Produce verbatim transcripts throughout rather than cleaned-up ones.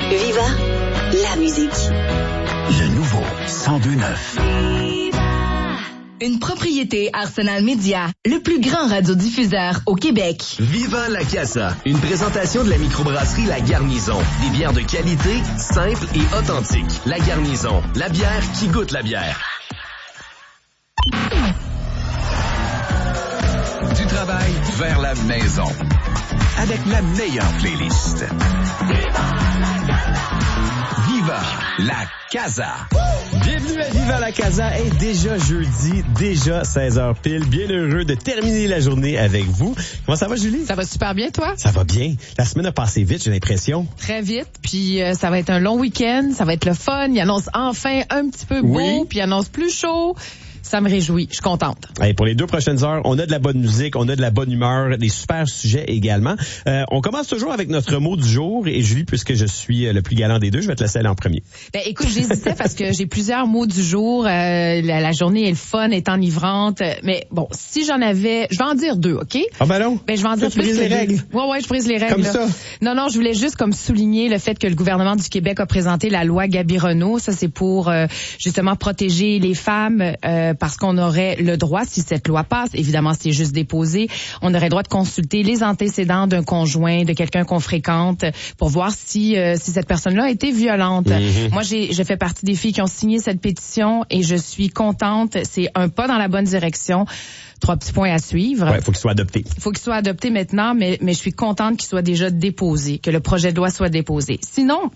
Viva, la musique. Le nouveau cent deux neuf. Une propriété Arsenal Média, le plus grand radiodiffuseur au Québec. Viva la Casa, une présentation de la microbrasserie La Garnison. Des bières de qualité, simples et authentiques. La Garnison, la bière qui goûte la bière. Du travail vers la maison. Avec la meilleure playlist. Viva la Casa. Bienvenue à Viva la Casa. Et déjà jeudi, déjà seize heures pile. Bien heureux de terminer la journée avec vous. Comment ça va, Julie? Ça va super bien, toi? Ça va bien. La semaine a passé vite, j'ai l'impression. Très vite. Puis euh, ça va être un long week-end. Ça va être le fun. Il annonce enfin un petit peu beau. Oui. Puis il annonce plus chaud. Ça me réjouit. Je suis contente. Allez, pour les deux prochaines heures, on a de la bonne musique, on a de la bonne humeur, des super sujets également. Euh, on commence toujours avec notre mot du jour. Et Julie, puisque je suis le plus galant des deux, je vais te laisser aller en premier. Ben écoute, j'hésitais parce que j'ai plusieurs mots du jour. Euh, la, la journée est le fun, est enivrante. Mais bon, si j'en avais... Je vais en dire deux, OK? Ah ben non? Ben je vais en dire tu plus brises que les deux. règles? Ouais, ouais, je brise les règles. Comme là. ça? Non, non, je voulais juste comme souligner le fait que le gouvernement du Québec a présenté la loi Gabi-Renault. Ça, c'est pour euh, justement protéger les femmes euh, parce qu'on aurait le droit, si cette loi passe, évidemment c'est juste déposé, on aurait le droit de consulter les antécédents d'un conjoint, de quelqu'un qu'on fréquente, pour voir si euh, si cette personne-là a été violente. Mm-hmm. Moi, j'ai je fais partie des filles qui ont signé cette pétition et je suis contente. C'est un pas dans la bonne direction. Trois petits points à suivre. Ouais, faut qu'il soit adopté. Il faut qu'il soit adopté maintenant, mais mais je suis contente qu'il soit déjà déposé, que le projet de loi soit déposé. Sinon,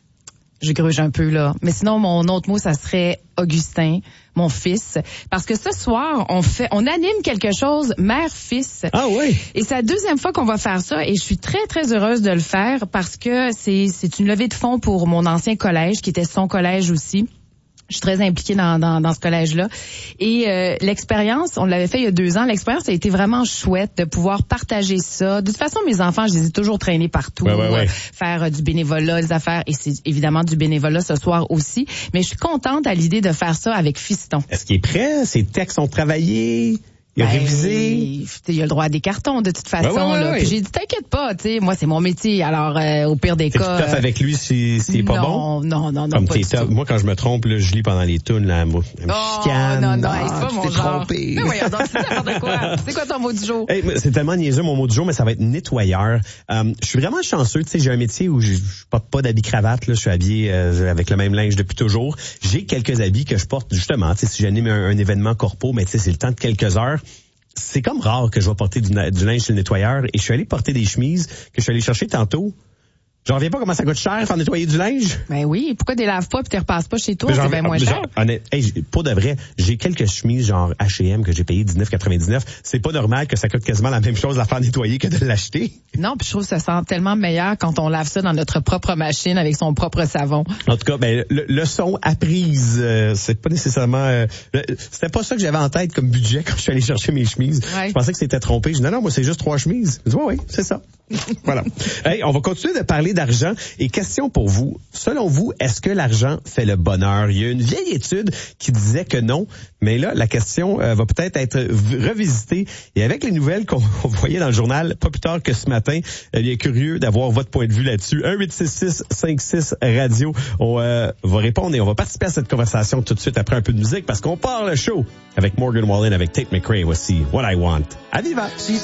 je gruge un peu là, mais sinon mon autre mot ça serait Augustin, mon fils, parce que ce soir on fait, on anime quelque chose mère-fils. Ah oui. Et c'est la deuxième fois qu'on va faire ça et je suis très très heureuse de le faire parce que c'est c'est une levée de fonds pour mon ancien collège qui était son collège aussi. Je suis très impliquée dans, dans, dans ce collège-là. Et euh, l'expérience, on l'avait fait il y a deux ans, l'expérience a été vraiment chouette de pouvoir partager ça. De toute façon, mes enfants, je les ai toujours traînés partout, ouais, ouais, ouais. Euh, faire euh, du bénévolat, des affaires, et c'est évidemment du bénévolat ce soir aussi. Mais je suis contente à l'idée de faire ça avec Fiston. Est-ce qu'il est prêt? Ses textes sont travaillés? Il a ben, révisé? Il a le droit à des cartons de toute façon. Ouais, ouais, ouais, là. ouais. Puis j'ai dit, t'inquiète pas, tu sais, moi c'est mon métier. Alors euh, au pire des T'es cas... tout tough euh, avec lui si s'il est pas bon? Non, non, non, non, Comme pas t'es du tough. tout. Moi, quand je me trompe, là, je lis pendant les tunes, là, moi, elle me Oh, chicane. non, non, Ah, hey, c'est pas tu mon t'es genre. trompé. Mais voyons donc, c'est n'importe quoi. C'est quoi ton mot du jour? Hey, c'est tellement niaiseux mon mot du jour, mais ça va être nettoyeur. Euh, je suis vraiment chanceux, tu sais, j'ai un métier où je, je porte pas d'habits cravate, là, je suis habillé euh, avec le même linge depuis toujours. J'ai quelques habits que je porte justement, tu sais, si j'anime un, un événement corpo, mais tu sais, c'est le temps de quelques heures. C'est comme rare que je vais porter du, du linge chez le nettoyeur et je suis allé porter des chemises que je suis allé chercher tantôt. J'en reviens pas comment ça coûte cher faire nettoyer du linge. Ben oui, pourquoi tu les laves pas puis tu repasses pas chez toi, c'est bien moins cher. Honnête, hey, pour de vrai, j'ai quelques chemises genre H et M que j'ai payé dix-neuf quatre-vingt-dix-neuf. C'est pas normal que ça coûte quasiment la même chose à faire nettoyer que de l'acheter. Non, puis je trouve que ça sent tellement meilleur quand on lave ça dans notre propre machine avec son propre savon. En tout cas, ben le, le son apprise, euh, c'est pas nécessairement euh, le, c'était pas ça que j'avais en tête comme budget quand je suis allé chercher mes chemises. Ouais. Je pensais que c'était trompé. Je dis non non, moi c'est juste trois chemises. Je dis ouais, oui, c'est ça. Voilà. Hey, on va continuer de parler d'argent et question pour vous. Selon vous, est-ce que l'argent fait le bonheur? Il y a une vieille étude qui disait que non, mais là, la question euh, va peut-être être revisitée. Et avec les nouvelles qu'on voyait dans le journal, pas plus tard que ce matin, il est curieux d'avoir votre point de vue là-dessus. un huit six six cinq six radio. On euh, va répondre et on va participer à cette conversation tout de suite après un peu de musique parce qu'on part le show avec Morgan Wallen avec Tate McRae. Voici What I Want. À Viva!